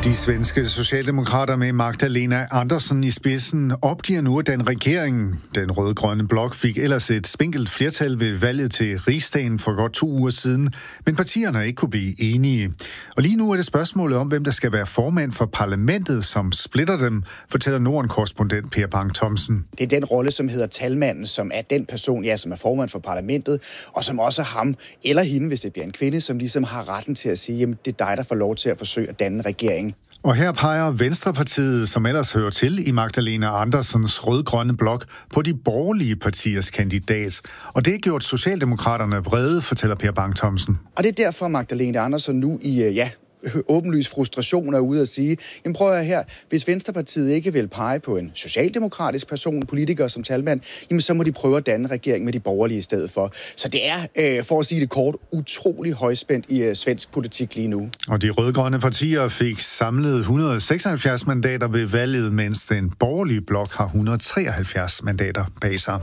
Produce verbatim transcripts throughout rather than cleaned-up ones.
De svenske socialdemokrater med Magdalena Andersson i spidsen opgiver nu, at den regering, den rød-grønne blok, fik ellers et spinkelt flertal ved valget til Rigsdagen for godt to uger siden, men partierne ikke kunne blive enige. Og lige nu er det spørgsmålet om, hvem der skal være formand for parlamentet, som splitter dem, fortæller Norden-korrespondent Per Bang-Thomsen. Det er den rolle, som hedder talmanden, som er den person, ja, som er formand for parlamentet, og som også er ham eller hende, hvis det bliver en kvinde, som ligesom har retten til at sige, jamen det er dig, der får lov til at forsøge at danne en regering. Og her peger Venstrepartiet, som ellers hører til i Magdalena Anderssons rød-grønne blok, på de borgerlige partiers kandidat. Og det har gjort Socialdemokraterne vrede, fortæller Per Bang-Thomsen. Og det er derfor, Magdalena Andersson nu i, ja, åbenlys frustration er ude at sige, jamen prøv at her, hvis Venstrepartiet ikke vil pege på en socialdemokratisk person, politiker som talmand, jamen så må de prøve at danne regering med de borgerlige i stedet for. Så det er, øh, for at sige det kort, utrolig højspændt i øh, svensk politik lige nu. Og de rød-grønne partier fik samlet et hundrede og seksoghalvfjerds mandater ved valget, mens den borgerlige blok har et hundrede og treoghalvfjerds mandater bag sig.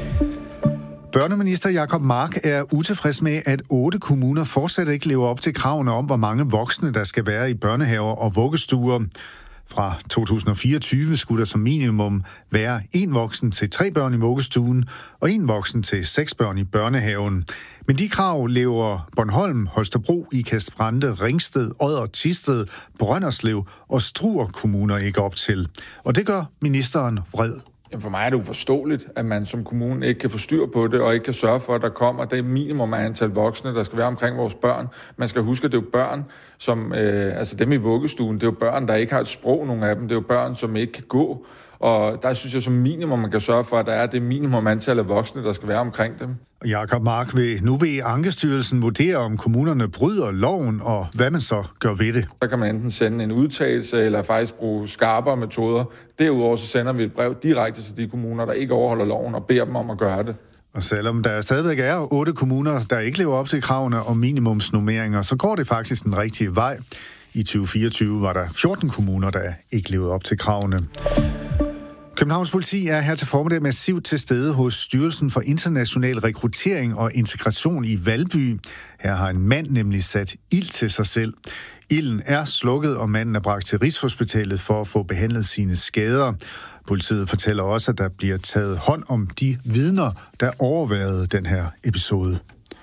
Børneminister Jacob Mark er utilfreds med, at otte kommuner fortsat ikke lever op til kravene om, hvor mange voksne der skal være i børnehaver og vuggestuer. Fra to tusind og fireogtyve skulle der som minimum være en voksen til tre børn i vuggestuen og en voksen til seks børn i børnehaven. Men de krav lever Bornholm, Holstebro, Ikast-Brande, Ringsted, Odder, Thisted, Brønderslev og Struer kommuner ikke op til. Og det gør ministeren vred. For mig er det uforståeligt, at man som kommune ikke kan få styr på det, og ikke kan sørge for, at der kommer det minimum af antal voksne, der skal være omkring vores børn. Man skal huske, at det er jo børn, som, øh, altså dem i vuggestuen, det er jo børn, der ikke har et sprog, nogle af dem. Det er jo børn, som ikke kan gå. Og der synes jeg som minimum, man kan sørge for, at der er det minimum antal af voksne, der skal være omkring dem. Jakob Mark vil nu bede Ankestyrelsen vurdere, om kommunerne bryder loven, og hvad man så gør ved det. Så kan man enten sende en udtalelse, eller faktisk bruge skarpere metoder. Derudover så sender vi et brev direkte til de kommuner, der ikke overholder loven, og beder dem om at gøre det. Og selvom der stadigvæk er otte kommuner, der ikke lever op til kravene om minimumsnummeringer, så går det faktisk den rigtige vej. I tyve fireogtyve var der fjorten kommuner, der ikke levede op til kravene. Københavns Politi er her til formiddag massivt til stede hos Styrelsen for International Rekruttering og Integration i Valby. Her har en mand nemlig sat ild til sig selv. Ilden er slukket, og manden er bragt til Rigshospitalet for at få behandlet sine skader. Politiet fortæller også, at der bliver taget hånd om de vidner, der overværede den her episode.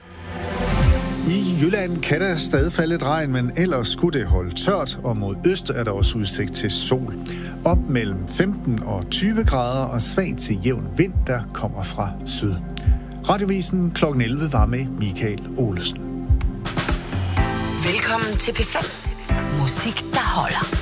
I Jylland kan der stadig falde et regn, men ellers skulle det holde tørt, og mod øst er der også udsigt til sol. Op mellem femten og tyve grader og svag til jævn vind, der kommer fra syd. Radiovisen klokken elleve var med Michael Olesen. Velkommen til P fem. Musik, der holder.